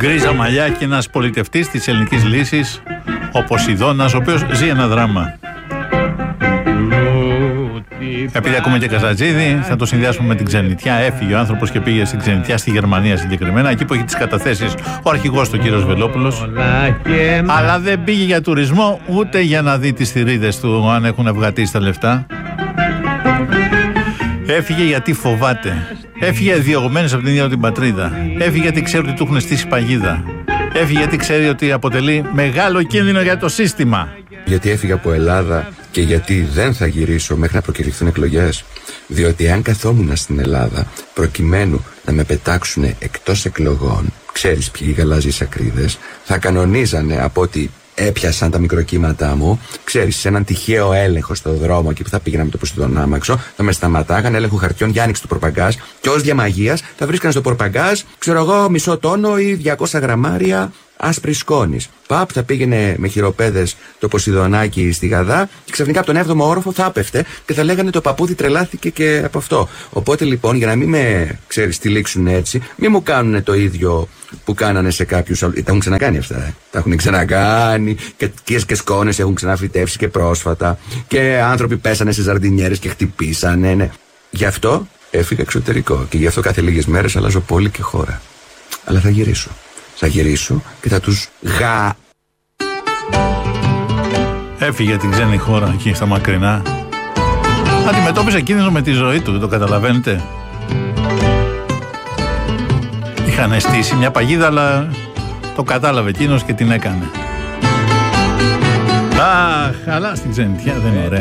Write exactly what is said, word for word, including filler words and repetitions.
Γκρίζα μαλλιά και ένας πολιτευτής της ελληνικής λύσης, ο Ποσειδώνας, ο οποίος ζει ένα δράμα. Επειδή ακούμε και Καζατζίδη, θα το συνδυάσουμε με την ξενιτιά. Έφυγε ο άνθρωπος και πήγε στην ξενιτιά στη Γερμανία συγκεκριμένα, εκεί που έχει τις καταθέσεις ο αρχηγός του κύριος Βελόπουλος. Αλλά δεν πήγε για τουρισμό, ούτε για να δει τις θηρίδες του, αν έχουν αυγατήσει τα λεφτά. Έφυγε γιατί φοβάται. Έφυγε διωγμένος από την ίδια την πατρίδα. Έφυγε γιατί ξέρει ότι του έχουν στήσει παγίδα. Έφυγε γιατί ξέρει ότι αποτελεί μεγάλο κίνδυνο για το σύστημα. Γιατί έφυγα από Ελλάδα και γιατί δεν θα γυρίσω μέχρι να προκηρυχθούν εκλογές. Διότι αν καθόμουν στην Ελλάδα προκειμένου να με πετάξουν εκτός εκλογών, ξέρεις ποιοι γαλάζιοι ακρίδες, θα κανονίζανε από ότι έπιασαν τα μικροκύματά μου, ξέρεις, σε έναν τυχαίο έλεγχο στο δρόμο εκεί που θα πήγαινα με το Ποσειδονάμαξο, θα με σταματάγανε, έλεγχο χαρτιών για άνοιξη του προπαγκάζ και ως διαμαγείας θα βρίσκανε στο προπαγκάζ, ξέρω εγώ, μισό τόνο ή διακόσια γραμμάρια άσπρη σκόνης. Παπ, θα πήγαινε με χειροπέδες το Ποσειδονάκι στη Γαδά και ξαφνικά από τον έβδομο όροφο θα έπεφτε και θα λέγανε το παππούδι τρελάθηκε και από αυτό. Οπότε λοιπόν, για να μην με, ξέρεις, τυλίξουν έτσι, μην μου κάνουν το ίδιο που κάνανε σε κάποιους. Τα έχουν ξανακάνει αυτά. Ε. Τα έχουν ξανακάνει και κίες και σκόνες έχουν ξαναφυτεύσει και πρόσφατα. Και άνθρωποι πέσανε σε ζαρντινιέρες και χτυπήσανε. Ναι. Γι' αυτό έφυγα εξωτερικό και γι' αυτό κάθε λίγες μέρες αλλάζω πόλη και χώρα. Αλλά θα γυρίσω. Θα γυρίσω και θα τους γα... Έφυγε την ξένη χώρα εκεί στα μακρινά. Αντιμετώπισε κίνδυνο με τη ζωή του, το καταλαβαίνετε. Είχαν στήσει μια παγίδα, αλλά το κατάλαβε εκείνος και την έκανε. Αχ, αλλά στην ξενιτιά δεν είναι ωραία.